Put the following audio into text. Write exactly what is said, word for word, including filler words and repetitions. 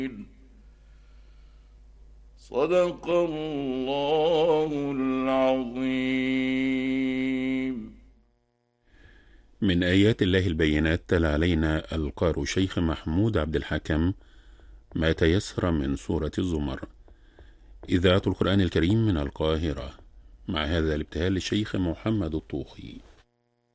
صدق الله العظيم. من آيات الله البينات تلا علينا القارئ شيخ محمود عبد الحكم ما تيسر من سورة الزمر. إذاعة القرآن الكريم من القاهرة، مع هذا الابتهال للشيخ محمد الطوخي.